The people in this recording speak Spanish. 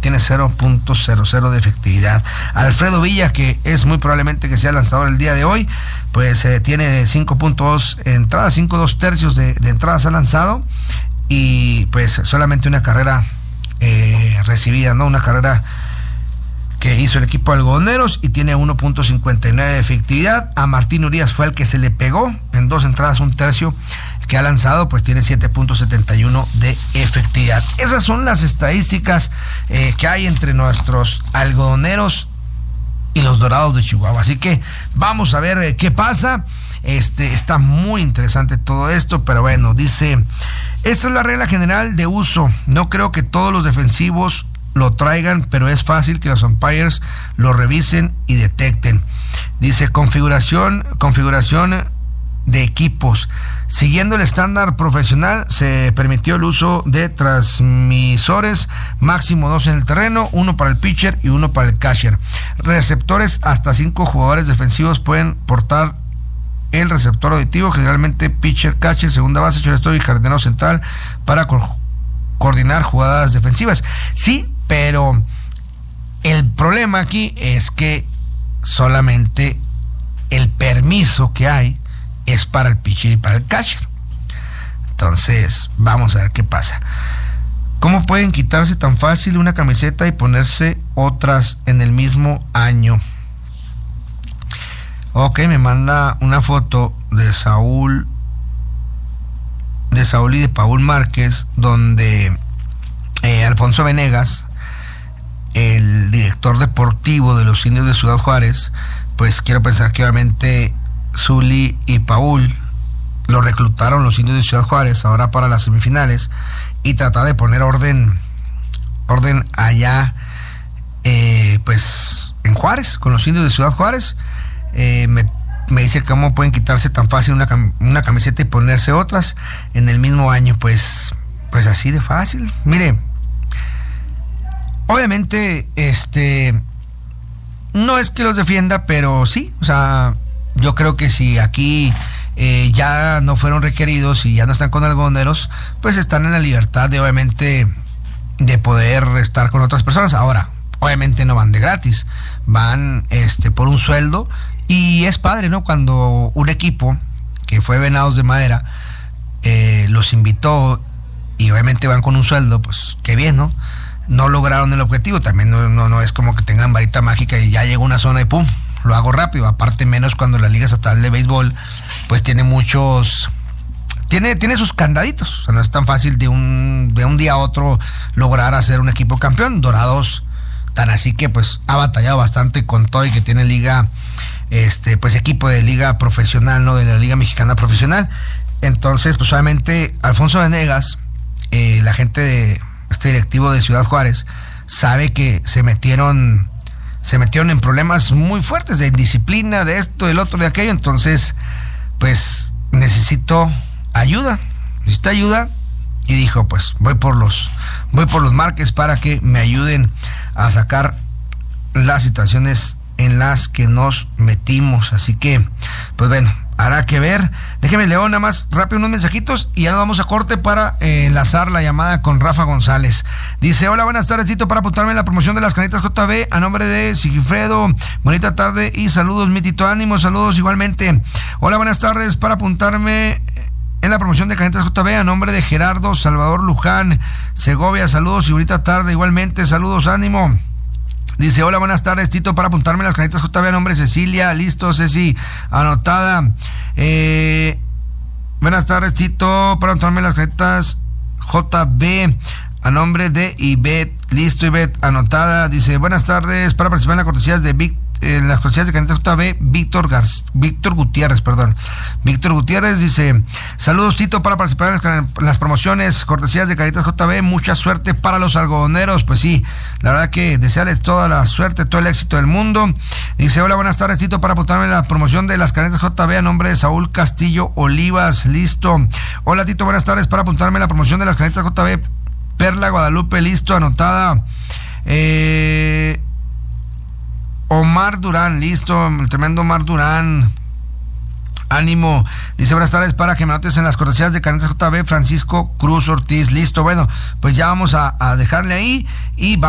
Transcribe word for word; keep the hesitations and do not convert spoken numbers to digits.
tiene cero punto cero cero de efectividad. Alfredo Villa, que es muy probablemente que sea lanzador el día de hoy, pues eh, tiene cinco punto dos entradas, cinco punto dos tercios de, de entradas ha lanzado, y pues solamente una carrera eh, recibida, ¿no? Una carrera que hizo el equipo de algodoneros, y tiene uno punto cincuenta y nueve de efectividad. A Martín Urias fue el que se le pegó en dos entradas, un tercio que ha lanzado, pues tiene siete punto setenta y uno de efectividad. Esas son las estadísticas eh, que hay entre nuestros algodoneros y los Dorados de Chihuahua. Así que vamos a ver eh, qué pasa. Este, está muy interesante todo esto, pero bueno, dice, esta es la regla general de uso. No creo que todos los defensivos lo traigan, pero es fácil que los umpires lo revisen y detecten. Dice, configuración, configuración de equipos. Siguiendo el estándar profesional, se permitió el uso de transmisores, máximo dos en el terreno, uno para el pitcher y uno para el catcher. Receptores, hasta cinco jugadores defensivos pueden portar el receptor auditivo, generalmente pitcher, catcher, segunda base, shortstop y jardinero central, para co- coordinar jugadas defensivas. Sí, pero el problema aquí es que solamente el permiso que hay es para el pitcher y para el catcher. Entonces, vamos a ver qué pasa. ¿Cómo pueden quitarse tan fácil una camiseta y ponerse otras en el mismo año? Ok, me manda una foto de Saúl, de Saúl y de Paul Márquez, donde eh, Alfonso Venegas, el director deportivo de los Indios de Ciudad Juárez, pues quiero pensar que obviamente Zuli y Paul lo reclutaron los Indios de Ciudad Juárez ahora para las semifinales, y tratar de poner orden orden allá eh, pues en Juárez, con los Indios de Ciudad Juárez. eh, me, me dice cómo pueden quitarse tan fácil una, cam- una camiseta y ponerse otras en el mismo año. Pues pues así de fácil. Mire, obviamente este no es que los defienda, pero sí, o sea, yo creo que si aquí eh, ya no fueron requeridos y ya no están con algodoneros, pues están en la libertad de, obviamente, de poder estar con otras personas. Ahora, obviamente no van de gratis, van este por un sueldo, y es padre, ¿no? Cuando un equipo que fue Venados de Madera eh, los invitó y obviamente van con un sueldo, pues qué bien, ¿no? No lograron el objetivo, también no, no, no es como que tengan varita mágica y ya llegó una zona y pum, lo hago rápido. Aparte, menos cuando la Liga Estatal de Béisbol pues tiene muchos, tiene, tiene sus candaditos. O sea, no es tan fácil de un, de un día a otro lograr hacer un equipo campeón. Dorados, tan así que pues ha batallado bastante con todo, y que tiene liga, este, pues equipo de liga profesional, ¿no? De la Liga Mexicana Profesional. Entonces, pues obviamente Alfonso Venegas, eh, la gente de este directivo de Ciudad Juárez, sabe que se metieron se metieron en problemas muy fuertes de indisciplina, de esto, del otro, de aquello. Entonces, pues necesito ayuda, necesito ayuda, y dijo, pues voy por los voy por los Márquez para que me ayuden a sacar las situaciones en las que nos metimos. Así que, pues bueno, hará que ver. Déjeme leer nada más rápido unos mensajitos y ya nos vamos a corte para eh, enlazar la llamada con Rafa González. Dice, hola, buenas tardes, Tito, para apuntarme en la promoción de las canetas J B a nombre de Sigifredo. Bonita tarde y saludos, mi Tito, ánimo, saludos igualmente. Hola, buenas tardes, para apuntarme en la promoción de canetas J B a nombre de Gerardo Salvador Luján Segovia, saludos y bonita tarde igualmente, saludos, ánimo. Dice, hola, buenas tardes, Tito, para apuntarme las canetas J B a nombre de Cecilia. Listo, Ceci, anotada. Eh, buenas tardes, Tito, para apuntarme las canetas J B a nombre de Ivette. Listo, Ivette, anotada. Dice, buenas tardes, para participar en las cortesías de Vic, en las cortesías de canetas J B, Víctor Gar- Víctor Gutiérrez, perdón. Víctor Gutiérrez dice, saludos, Tito, para participar en las, en las promociones, cortesías de canetas J B, mucha suerte para los algodoneros. Pues sí, la verdad que desearles toda la suerte, todo el éxito del mundo. Dice, hola, buenas tardes, Tito, para apuntarme en la promoción de las canetas J B a nombre de Saúl Castillo Olivas. Listo. Hola, Tito, buenas tardes, para apuntarme en la promoción de las canetas J B, Perla Guadalupe. Listo, anotada. Eh... Omar Durán, listo, el tremendo Omar Durán, ánimo. Dice, buenas tardes, para que me anotes en las cortesías de canetas J B, Francisco Cruz Ortiz. Listo, bueno, pues ya vamos a, a dejarle ahí y vamos